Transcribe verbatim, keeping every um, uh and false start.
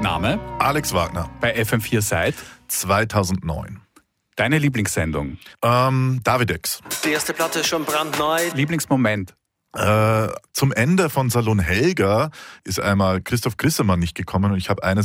Name? Alex Wagner. Bei F M vier seit? zweitausendneun. Deine Lieblingssendung? Ähm, Davidex. Die erste Platte ist schon brandneu. Lieblingsmoment? Äh, zum Ende von Salon Helga ist einmal Christoph Grissemann nicht gekommen und ich habe eine